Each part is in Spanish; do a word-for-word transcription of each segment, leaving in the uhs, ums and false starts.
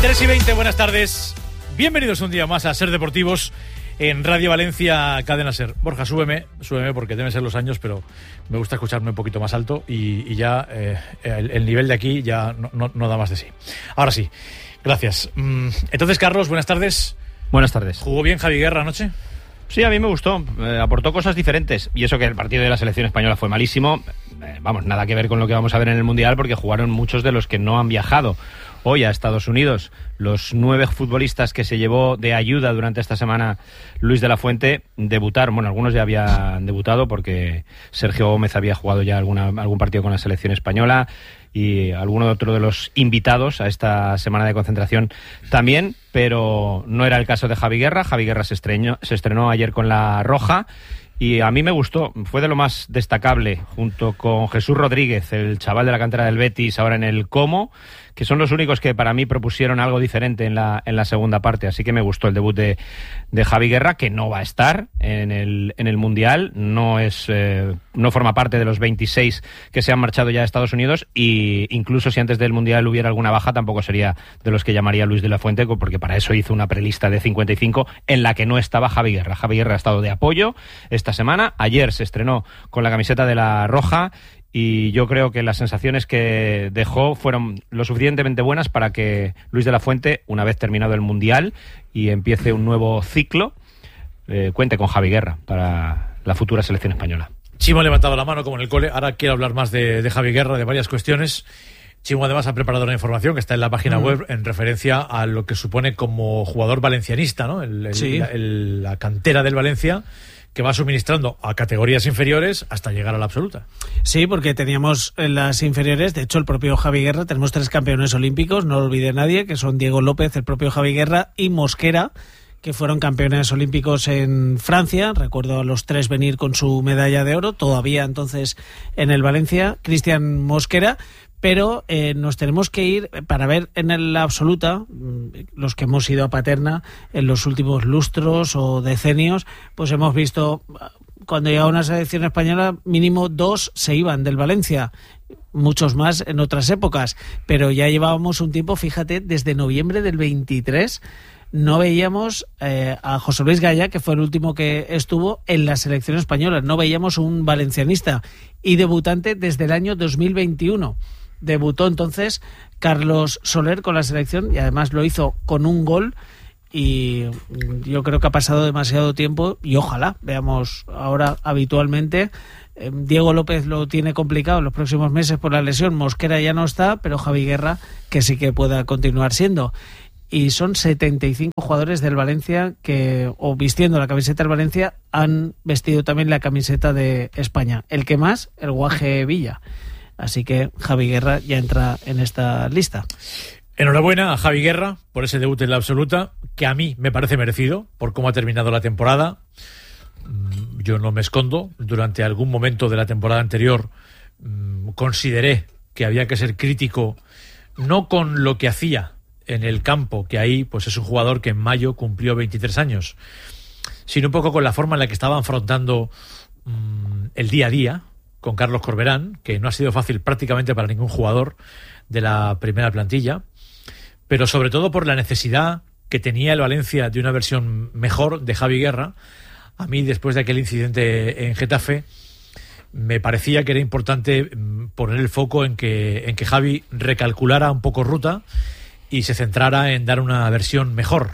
tres y veinte, buenas tardes. Bienvenidos un día más a Ser Deportivos en Radio Valencia, Cadena Ser. Borja, súbeme, súbeme porque deben ser los años, pero me gusta escucharme un poquito más alto y, y ya eh, el, el nivel de aquí ya no, no, no da más de sí. Ahora sí, gracias. Entonces, Carlos, buenas tardes. Buenas tardes. ¿Jugó bien Javi Guerra anoche? Sí, a mí me gustó, eh, aportó cosas diferentes, y eso que el partido de la selección española fue malísimo, eh, vamos, nada que ver con lo que vamos a ver en el Mundial, porque jugaron muchos de los que no han viajado hoy a Estados Unidos. Los nueve futbolistas que se llevó de ayuda durante esta semana Luis de la Fuente debutaron, bueno, algunos ya habían debutado porque Sergio Gómez había jugado ya alguna, algún partido con la selección española, y alguno de otro de los invitados a esta semana de concentración también, pero no era el caso de Javi Guerra. Javi Guerra se estrenó, se estrenó ayer con la roja y a mí me gustó, fue de lo más destacable, junto con Jesús Rodríguez, el chaval de la cantera del Betis, ahora en el Como, que son los únicos que para mí propusieron algo diferente en la, en la segunda parte. Así que me gustó el debut de, de Javi Guerra, que no va a estar en el, en el Mundial, no es eh, no forma parte de los veintiséis que se han marchado ya a Estados Unidos, y incluso si antes del Mundial hubiera alguna baja, tampoco sería de los que llamaría Luis de la Fuente, porque para eso hizo una prelista de cincuenta y cinco en la que no estaba Javi Guerra. Javi Guerra ha estado de apoyo esta semana, ayer se estrenó con la camiseta de la roja, y yo creo que las sensaciones que dejó fueron lo suficientemente buenas para que Luis de la Fuente, una vez terminado el Mundial y empiece un nuevo ciclo, eh, cuente con Javi Guerra para la futura selección española. Chimo ha levantado la mano como en el cole. Ahora quiero hablar más de, de Javi Guerra, de varias cuestiones. Chimo además ha preparado una información que está en la página mm. web en referencia a lo que supone como jugador valencianista, ¿no? El, el, sí. la, el, la cantera del Valencia, que va suministrando a categorías inferiores hasta llegar a la absoluta. Sí, porque teníamos en las inferiores, de hecho el propio Javi Guerra, tenemos tres campeones olímpicos, no lo olvide nadie, que son Diego López, el propio Javi Guerra y Mosquera, que fueron campeones olímpicos en Francia. Recuerdo a los tres venir con su medalla de oro, todavía entonces en el Valencia, Cristian Mosquera. Pero eh, nos tenemos que ir para ver en la absoluta, los que hemos ido a Paterna en los últimos lustros o decenios, pues hemos visto, cuando llegaba una selección española, mínimo dos se iban del Valencia, muchos más en otras épocas, pero ya llevábamos un tiempo, fíjate, desde noviembre del veintitrés, no veíamos eh, a José Luis Gaya, que fue el último que estuvo en la selección española, no veíamos un valencianista, y debutante desde el año dos mil veintiuno. Debutó entonces Carlos Soler con la selección y además lo hizo con un gol, y yo creo que ha pasado demasiado tiempo y ojalá veamos ahora habitualmente. eh, Diego López lo tiene complicado en los próximos meses por la lesión, Mosquera ya no está, pero Javi Guerra que sí que pueda continuar siendo. Y son setenta y cinco jugadores del Valencia que, o vistiendo la camiseta del Valencia, han vestido también la camiseta de España. El que más, el Guaje Villa. Así que Javi Guerra ya entra en esta lista. Enhorabuena a Javi Guerra por ese debut en la absoluta, que a mí me parece merecido por cómo ha terminado la temporada. Yo no me escondo, durante algún momento de la temporada anterior mmm, consideré que había que ser crítico, no con lo que hacía en el campo, que ahí pues es un jugador que en mayo cumplió veintitrés años, sino un poco con la forma en la que estaba afrontando mmm, el día a día con Carlos Corberán, que no ha sido fácil prácticamente para ningún jugador de la primera plantilla, pero sobre todo por la necesidad que tenía el Valencia de una versión mejor de Javi Guerra. A mí, después de aquel incidente en Getafe, me parecía que era importante poner el foco en que, en que Javi recalculara un poco ruta y se centrara en dar una versión mejor.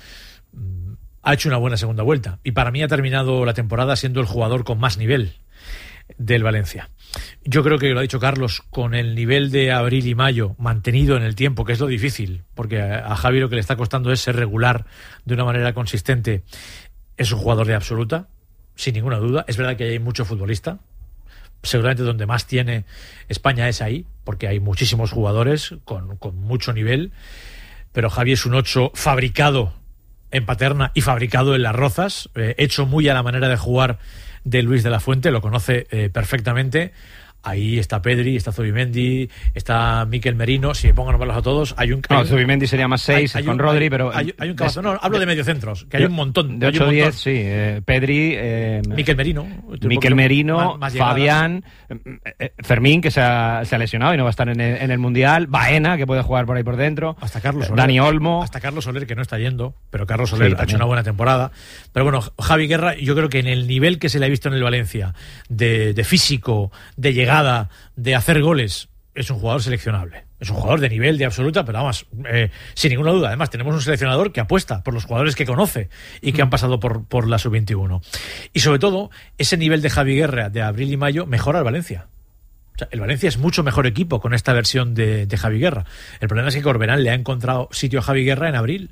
Ha hecho una buena segunda vuelta y para mí ha terminado la temporada siendo el jugador con más nivel del Valencia. Yo creo que lo ha dicho Carlos, con el nivel de abril y mayo mantenido en el tiempo, que es lo difícil, porque a Javi lo que le está costando es ser regular de una manera consistente. Es un jugador de absoluta, sin ninguna duda. Es verdad que hay mucho futbolista, seguramente donde más tiene España es ahí, porque hay muchísimos jugadores con, con mucho nivel, pero Javi es un ocho fabricado en Paterna y fabricado en Las Rozas, eh, hecho muy a la manera de jugar de Luis de la Fuente, lo conoce eh, perfectamente. Ahí está Pedri, está Zubimendi, está Mikel Merino. Si me pongo a nombrarlos a todos, hay un... No, hay, Zubimendi sería más seis con Rodri, hay, pero... Hay, hay un cabazo. No, hablo de mediocentros, que de, hay un montón. De ocho a diez, sí. Eh, Pedri... Eh, Mikel Merino. Mikel Merino, más, más Fabián, eh, Fermín, que se ha, se ha lesionado y no va a estar en el, en el Mundial, Baena, que puede jugar por ahí por dentro, hasta Carlos Soler, Dani Olmo... Hasta Carlos Soler, que no está yendo, pero Carlos Soler sí, ha hecho una buena temporada. Pero bueno, Javi Guerra, yo creo que en el nivel que se le ha visto en el Valencia, de, de físico, de llegada, de hacer goles, es un jugador seleccionable. Es un jugador de nivel, de absoluta, pero vamos, eh, sin ninguna duda. Además, tenemos un seleccionador que apuesta por los jugadores que conoce y que han pasado por, por la sub veintiuno. Y sobre todo, ese nivel de Javi Guerra de abril y mayo mejora al Valencia. O sea, el Valencia es mucho mejor equipo con esta versión de, de Javi Guerra. El problema es que Corberán le ha encontrado sitio a Javi Guerra en abril.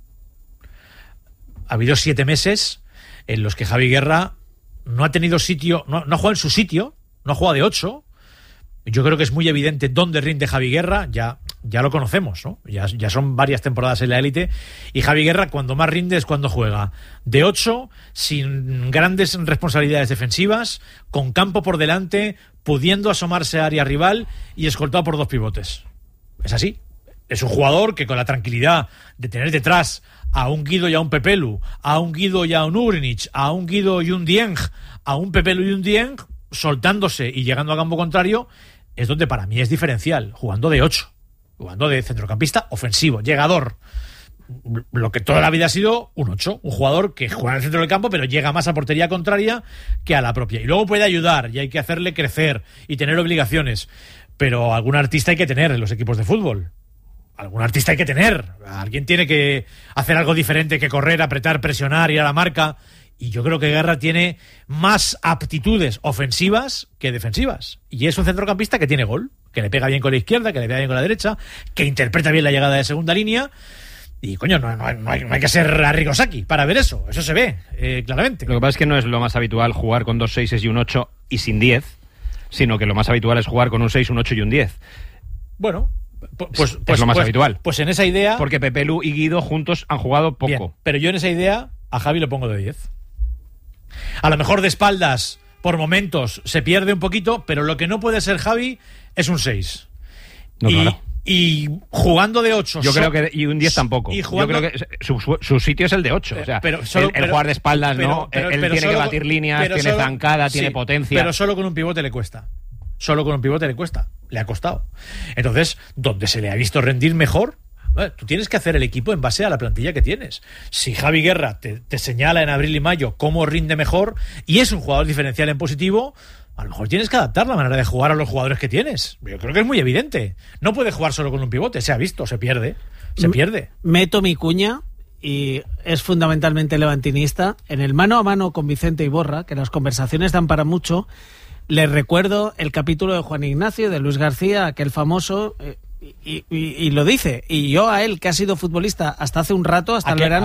Ha habido siete meses en los que Javi Guerra no ha tenido sitio, no, no ha jugado en su sitio, no ha jugado de ocho. Yo creo que es muy evidente dónde rinde Javi Guerra, ya, ya lo conocemos, ¿no? Ya, ya son varias temporadas en la élite, y Javi Guerra cuando más rinde es cuando juega de ocho, sin grandes responsabilidades defensivas, con campo por delante, pudiendo asomarse a área rival y escoltado por dos pivotes. Es así. Es un jugador que con la tranquilidad de tener detrás a un Guido y a un Pepelu, a un Guido y a un Ugrinic, a un Guido y un Dieng, a un Pepelu y un Dieng, soltándose y llegando a campo contrario, es donde para mí es diferencial, jugando de ocho, jugando de centrocampista ofensivo, llegador. Lo que toda la vida ha sido un ocho, un jugador que juega en el centro del campo pero llega más a portería contraria que a la propia. Y luego puede ayudar y hay que hacerle crecer y tener obligaciones. Pero algún artista hay que tener en los equipos de fútbol. Algún artista hay que tener. Alguien tiene que hacer algo diferente que correr, apretar, presionar, ir a la marca. Y yo creo que Guerra tiene más aptitudes ofensivas que defensivas. Y es un centrocampista que tiene gol, que le pega bien con la izquierda, que le pega bien con la derecha, que interpreta bien la llegada de segunda línea. Y coño, no, no, no, hay, no hay que ser Arrigosaki para ver eso. Eso se ve eh, claramente. Lo que pasa es que no es lo más habitual jugar con dos seises y un ocho y sin diez, sino que lo más habitual es jugar con un seis, un ocho y un diez. Bueno... Pues, pues, es lo más pues, habitual. Pues en esa idea... Porque Pepelu y Guido juntos han jugado poco. Bien, pero yo en esa idea a Javi lo pongo de diez. A lo mejor de espaldas, por momentos, se pierde un poquito, pero lo que no puede ser Javi es un seis. No, y, claro. y jugando de ocho... Yo so creo que... Y un diez tampoco. Y jugando, yo creo que su, su, su sitio es el de ocho. O sea, pero solo, el, el pero, jugar de espaldas, pero, ¿no? Pero, él pero tiene solo, que batir líneas, tiene solo, zancada, sí, tiene potencia. Pero solo con un pivote le cuesta. Solo con un pivote le cuesta. Le ha costado. Entonces, donde se le ha visto rendir mejor... Bueno, tú tienes que hacer el equipo en base a la plantilla que tienes. Si Javi Guerra te, te señala en abril y mayo cómo rinde mejor y es un jugador diferencial en positivo, a lo mejor tienes que adaptar la manera de jugar a los jugadores que tienes. Yo creo que es muy evidente. No puede jugar solo con un pivote, se ha visto, se pierde. Se pierde. Meto mi cuña, y es fundamentalmente levantinista. En el mano a mano con Vicente Iborra, que las conversaciones dan para mucho, les recuerdo el capítulo de Juan Ignacio, de Luis García, aquel famoso... Eh, Y, y, y lo dice, y yo a él, que ha sido futbolista hasta hace un rato, hasta el verano